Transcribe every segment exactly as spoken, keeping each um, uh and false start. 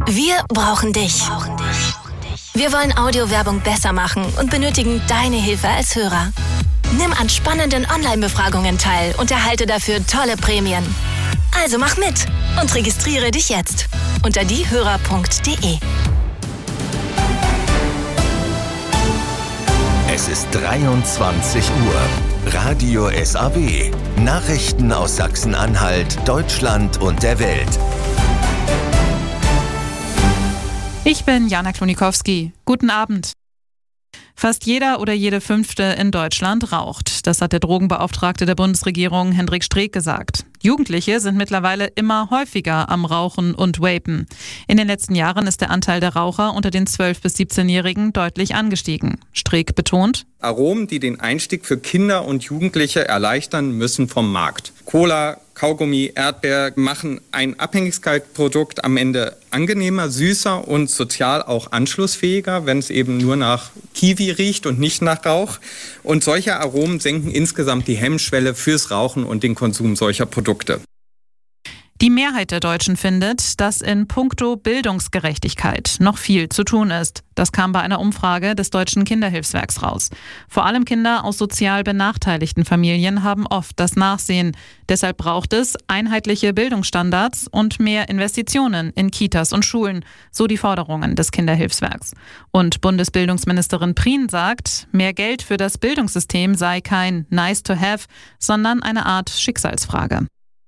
Wir brauchen dich. Wir wollen Audiowerbung besser machen und benötigen deine Hilfe als Hörer. Nimm an spannenden Online-Befragungen teil und erhalte dafür tolle Prämien. Also mach mit und registriere dich jetzt unter diehörer punkt de. Es ist dreiundzwanzig Uhr. Radio S A W. Nachrichten aus Sachsen-Anhalt, Deutschland und der Welt. Ich bin Jana Klonikowski. Guten Abend. Fast jeder oder jede Fünfte in Deutschland raucht. Das hat der Drogenbeauftragte der Bundesregierung Hendrik Streeck gesagt. Jugendliche sind mittlerweile immer häufiger am Rauchen und Vapen. In den letzten Jahren ist der Anteil der Raucher unter den zwölf- bis siebzehnjährigen deutlich angestiegen. Streeck betont: Aromen, die den Einstieg für Kinder und Jugendliche erleichtern, müssen vom Markt. Cola, Kaugummi, Erdbeer machen ein Abhängigkeitsprodukt am Ende angenehmer, süßer und sozial auch anschlussfähiger, wenn es eben nur nach Kiwi riecht und nicht nach Rauch. Und solche Aromen senken insgesamt die Hemmschwelle fürs Rauchen und den Konsum solcher Produkte. Die Mehrheit der Deutschen findet, dass in puncto Bildungsgerechtigkeit noch viel zu tun ist. Das kam bei einer Umfrage des Deutschen Kinderhilfswerks raus. Vor allem Kinder aus sozial benachteiligten Familien haben oft das Nachsehen. Deshalb braucht es einheitliche Bildungsstandards und mehr Investitionen in Kitas und Schulen, so die Forderungen des Kinderhilfswerks. Und Bundesbildungsministerin Prien sagt, mehr Geld für das Bildungssystem sei kein nice to have, sondern eine Art Schicksalsfrage.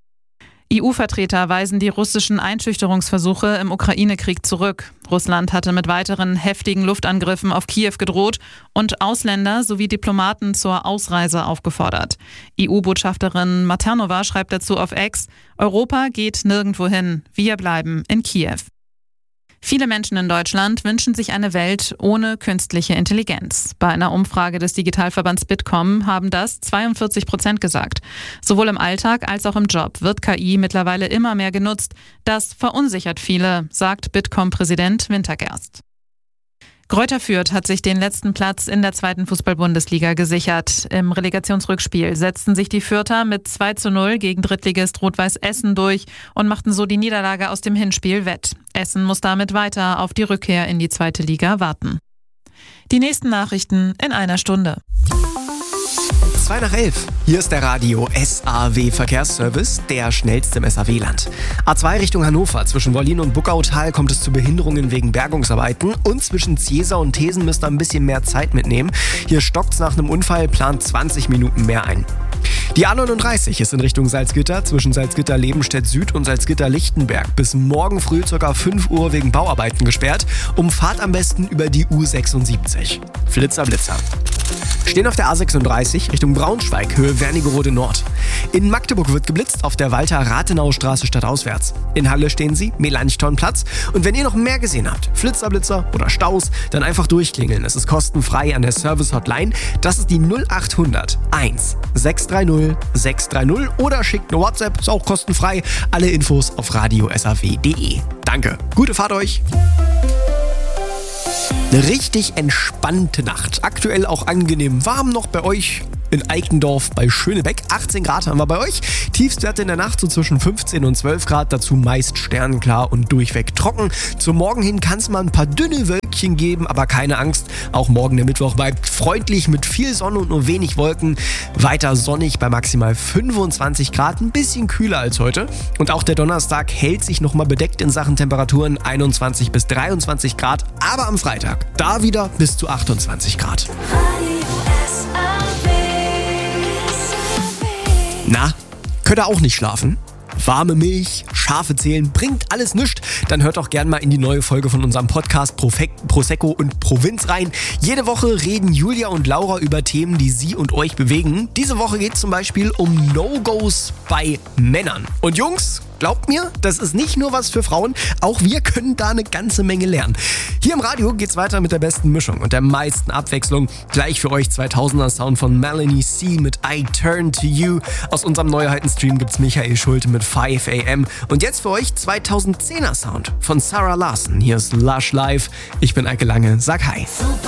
E U-Vertreter weisen die russischen Einschüchterungsversuche im Ukraine-Krieg zurück. Russland hatte mit weiteren heftigen Luftangriffen auf Kiew gedroht und Ausländer sowie Diplomaten zur Ausreise aufgefordert. E U-Botschafterin Maternova schreibt dazu auf X: Europa geht nirgendwo hin, wir bleiben in Kiew. Viele Menschen in Deutschland wünschen sich eine Welt ohne künstliche Intelligenz. Bei einer Umfrage des Digitalverbands Bitkom haben das zweiundvierzig Prozent gesagt. Sowohl im Alltag als auch im Job wird K I mittlerweile immer mehr genutzt. Das verunsichert viele, sagt Bitkom-Präsident Wintergerst. Greuther Fürth hat sich den letzten Platz in der zweiten Fußball-Bundesliga gesichert. Im Relegationsrückspiel setzten sich die Fürther mit zwei zu null gegen Drittligist Rot-Weiß Essen durch und machten so die Niederlage aus dem Hinspiel wett. Essen muss damit weiter auf die Rückkehr in die zweite Liga warten. Die nächsten Nachrichten in einer Stunde. zwei nach elf. Hier ist der Radio S A W Verkehrsservice, der schnellste im S A W-Land. A zwei Richtung Hannover. Zwischen Wollin und Buckautal kommt es zu Behinderungen wegen Bergungsarbeiten. Und zwischen Ziesar und Thesen müsst ihr ein bisschen mehr Zeit mitnehmen. Hier stockt's nach einem Unfall, plant zwanzig Minuten mehr ein. Die A neununddreißig ist in Richtung Salzgitter, zwischen Salzgitter-Lebenstedt Süd und Salzgitter-Lichtenberg bis morgen früh ca. fünf Uhr wegen Bauarbeiten gesperrt. Umfahrt am besten über die U sechsundsiebzig. Flitzer, Blitzer. Stehen auf der A sechsunddreißig Richtung Braunschweig, Höhe Wernigerode Nord. In Magdeburg wird geblitzt auf der Walter-Rathenau-Straße stadtauswärts. In Halle stehen sie, Melanchthonplatz. Und wenn ihr noch mehr gesehen habt, Flitzer, Blitzer oder Staus, dann einfach durchklingeln. Es ist kostenfrei an der Service-Hotline. Das ist die null acht hundert eins sechs drei null sechs drei null oder schickt eine WhatsApp, ist auch kostenfrei. Alle Infos auf radio s a w punkt de. Danke, gute Fahrt euch! Eine richtig entspannte Nacht. Aktuell auch angenehm warm noch bei euch in Eikendorf bei Schönebeck. achtzehn Grad haben wir bei euch. Tiefstwerte in der Nacht so zwischen fünfzehn und zwölf Grad. Dazu meist sternenklar und durchweg trocken. Zum Morgen hin kann es mal ein paar dünne Wölkchen geben, aber keine Angst. Auch morgen der Mittwoch bleibt freundlich mit viel Sonne und nur wenig Wolken. Weiter sonnig bei maximal fünfundzwanzig Grad. Ein bisschen kühler als heute. Und auch der Donnerstag hält sich nochmal bedeckt in Sachen Temperaturen. einundzwanzig bis dreiundzwanzig Grad. Aber am Freitag da wieder bis zu achtundzwanzig Grad. Na, könnt ihr auch nicht schlafen? Warme Milch, Schafe zählen, bringt alles nichts. Dann hört doch gern mal in die neue Folge von unserem Podcast Prosecco und Provinz rein. Jede Woche reden Julia und Laura über Themen, die sie und euch bewegen. Diese Woche geht es zum Beispiel um No-Gos bei Männern. Und Jungs, glaubt mir, das ist nicht nur was für Frauen, auch wir können da eine ganze Menge lernen. Hier im Radio geht's weiter mit der besten Mischung und der meisten Abwechslung. Gleich für euch zweitausender Sound von Melanie C. mit I Turn to You. Aus unserem Neuheiten-Stream gibt's Michael Schulte mit five a m. Und jetzt für euch zweitausendzehner Sound von Sarah Larson. Hier ist Lush Live. Ich bin Eike Lange, sag hi.